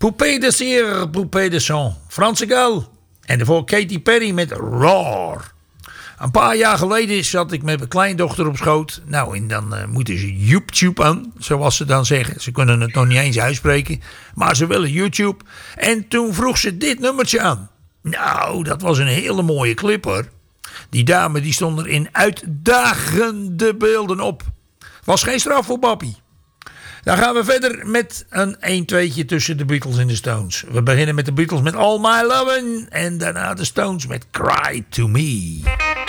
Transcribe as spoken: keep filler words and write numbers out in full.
Poupée de cire, poupée de sang. Franse Gal. En daarvoor Katy Perry met Roar. Een paar jaar geleden zat ik met mijn kleindochter op schoot. Nou, en dan uh, moeten ze YouTube aan, zoals ze dan zeggen. Ze kunnen het nog niet eens uitspreken, maar ze willen YouTube. En toen vroeg ze dit nummertje aan. Nou, dat was een hele mooie clip hoor. Die dame die stond er in uitdagende beelden op. Was geen straf voor Bappie. Dan gaan we verder met een een-tweetje tussen de Beatles en de Stones. We beginnen met de Beatles met All My Lovin' en daarna de Stones met Cry To Me.